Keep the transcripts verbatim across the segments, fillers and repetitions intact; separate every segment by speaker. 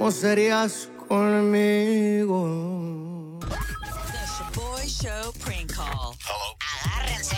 Speaker 1: ¿cómo serías conmigo?
Speaker 2: The Shaboy Show prank call. Hello. Agárrense.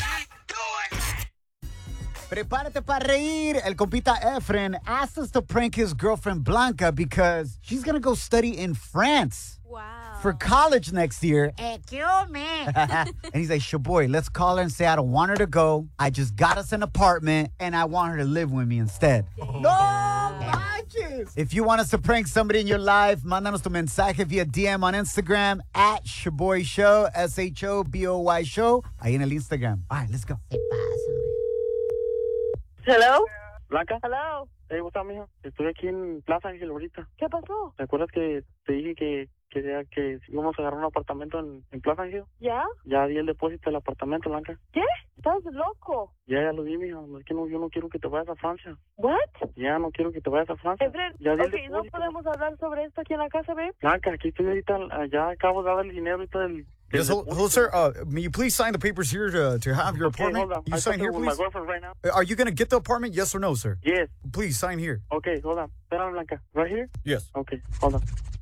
Speaker 3: Prepárate para reír. El compita Efren asked us to prank his girlfriend Blanca because she's going to go study in France.
Speaker 4: Wow.
Speaker 3: For college next year.
Speaker 4: Excuse me.
Speaker 3: And he's like, Shaboy, let's call her and say I don't want her to go. I just got us an apartment and I want her to live with me instead. No manches. If you want us to prank somebody in your life, mándanos tu mensaje via D M on Instagram at Shaboy Show, S H O B O Y Show. Ahí en el Instagram. All right, let's go.
Speaker 4: ¿Qué pasa?
Speaker 5: Hello.
Speaker 6: Blanca.
Speaker 5: Hello.
Speaker 6: Hey, ¿cómo estás, mija? Estoy aquí en Plaza Ángel ahorita.
Speaker 5: ¿Qué pasó?
Speaker 6: ¿Te acuerdas que te dije que quería que íbamos a agarrar un apartamento en, en Plaza Ángel?
Speaker 5: ¿Ya?
Speaker 6: Ya di el depósito del apartamento, Blanca.
Speaker 5: ¿Qué? Estás loco.
Speaker 6: Ya, ya lo di, mija. Es que no, yo no quiero que te vayas a Francia.
Speaker 5: What?
Speaker 6: Ya no quiero que te vayas a Francia.
Speaker 5: Efren,
Speaker 6: Ya di el
Speaker 5: ok, no
Speaker 6: depósito.
Speaker 5: podemos hablar sobre esto aquí en la casa, babe.
Speaker 6: Blanca, aquí estoy ahorita. Ya acabo de dar el dinero ahorita del...
Speaker 7: Yes, hello, hello, sir. Uh, may you please sign the papers here to, to have your
Speaker 6: Okay,
Speaker 7: apartment?
Speaker 6: hold on.
Speaker 7: You
Speaker 6: I
Speaker 7: sign here,
Speaker 6: talking with my
Speaker 7: please.
Speaker 6: girlfriend right now.
Speaker 7: Are you going to get the apartment? Yes or no, sir?
Speaker 6: Yes.
Speaker 7: Please sign here.
Speaker 6: Okay, hold on. Espérame, Blanca. Right here?
Speaker 7: Yes.
Speaker 6: Okay, hold on.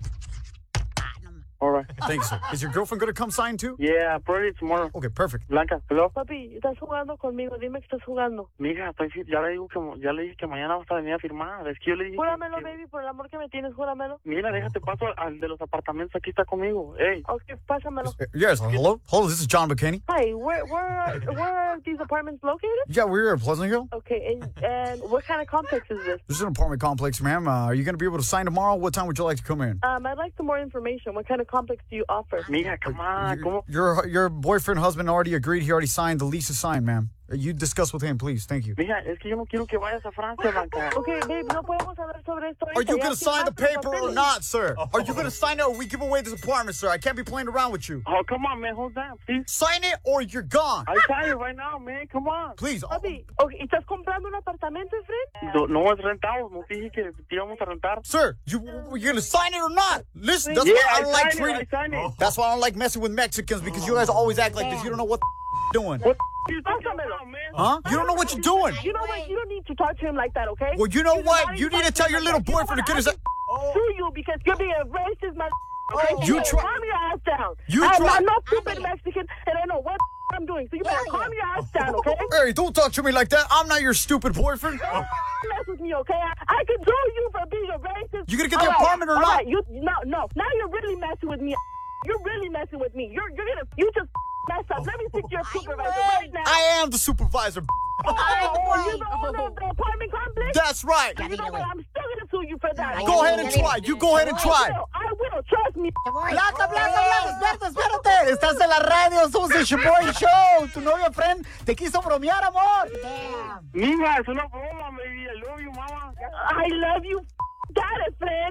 Speaker 6: All right.
Speaker 7: Thanks, sir. Is your girlfriend going to come sign too?
Speaker 6: Yeah, probably tomorrow.
Speaker 7: Okay, perfect.
Speaker 6: Blanca, hello.
Speaker 5: Papi, estás jugando conmigo. Dime que estás jugando.
Speaker 6: Mija, estoy, fi- ya le digo que ya le dije que mañana vas a venir a firmar. Es que yo le dije.
Speaker 5: Júramelo,
Speaker 6: que-
Speaker 5: baby, por el amor que me tienes, júramelo.
Speaker 6: Mira, déjate paso al, al de los apartamentos. Aquí está conmigo. Hey.
Speaker 5: Ok, pásamelo.
Speaker 7: Uh, Yes, hello? Hello, this is John McKinney.
Speaker 5: Hi, where, where, are, where are these apartments located?
Speaker 7: Yeah, we're at Pleasant Hill.
Speaker 5: Okay, and, and what kind of complex is this?
Speaker 7: This is an apartment complex, ma'am. Uh, are you going to be able to sign tomorrow? What time would you like to come in?
Speaker 5: Um, I'd like some more information. What kind of complex do you offer?
Speaker 6: Mija, come on. ¿Cómo?
Speaker 7: Your, your boyfriend, husband already agreed. He already signed. The lease is signed, ma'am. Uh, You discuss with him, please. Thank you.
Speaker 6: Mija, es que yo no quiero que vayas a Francia, Blanca.
Speaker 5: Okay, babe, no podemos hablar sobre esto.
Speaker 7: Are
Speaker 5: ahorita.
Speaker 7: you
Speaker 5: Ya
Speaker 7: going to sign the
Speaker 5: firmaste los
Speaker 7: paper or
Speaker 5: papeles.
Speaker 7: not, sir? Are you going to sign it or we give away this apartment, sir? I can't be playing around with you.
Speaker 6: Oh, come on, man. Hold on, please.
Speaker 7: Sign it or you're gone.
Speaker 6: I sign it right now, man. Come on.
Speaker 7: Please.
Speaker 5: Papi, okay, ¿estás comprando un apartamento, Efren?
Speaker 6: No, no es rentado. No te dije que te íbamos a rentar.
Speaker 7: Sir, you you gonna sign it or not? Listen, that's
Speaker 6: Yeah,
Speaker 7: why I
Speaker 6: I
Speaker 7: don't like
Speaker 6: sign it.
Speaker 7: treating.
Speaker 6: I sign it.
Speaker 7: That's why I don't like messing with Mexicans because you guys always act like this. You don't know what doing,
Speaker 6: What you talking
Speaker 5: Pásamelo.
Speaker 6: about, man?
Speaker 7: huh? You don't know what you're doing.
Speaker 5: You know what? You don't need to talk to him like that, okay?
Speaker 7: Well, you know
Speaker 5: do
Speaker 7: what?
Speaker 5: not
Speaker 7: You need to
Speaker 5: talk
Speaker 7: tell
Speaker 5: him
Speaker 7: your
Speaker 5: like
Speaker 7: little
Speaker 5: that. You know
Speaker 7: boyfriend to
Speaker 5: what?
Speaker 7: get his.
Speaker 5: I can sue you because you're being a racist, man. Okay?
Speaker 7: You
Speaker 5: better
Speaker 7: try-
Speaker 5: calm your ass down.
Speaker 7: You
Speaker 5: I'm,
Speaker 7: try-
Speaker 5: I'm not stupid Mexican, and I know what I'm doing. So you better calm your ass down, okay?
Speaker 7: Hey, don't talk to me like that. I'm not your stupid boyfriend.
Speaker 5: Don't mess with me, okay? I, I can sue you for being a racist.
Speaker 7: You gonna get the
Speaker 5: All right,
Speaker 7: apartment or
Speaker 5: all
Speaker 7: not?
Speaker 5: right, You no no. Now you're really messing with me. You're really messing with me. You're you're gonna you just mess up. Let me speak to your supervisor right now.
Speaker 7: I am the supervisor.
Speaker 5: Oh, you're the owner of the apartment complex?
Speaker 7: That's right.
Speaker 5: You know what? I'm still gonna sue you for that.
Speaker 7: Go ahead and try. You go ahead and
Speaker 5: I
Speaker 7: try.
Speaker 5: will. I will. Trust me.
Speaker 3: Blanca, Blanca, Blanca, espérate, espérate. Estás en la radio, somos el Shaboy Show. Tu novio, friend, te quiso bromear, amor.
Speaker 6: Mija, es una broma, baby. I love you, mama.
Speaker 5: I love you. Got it, friend.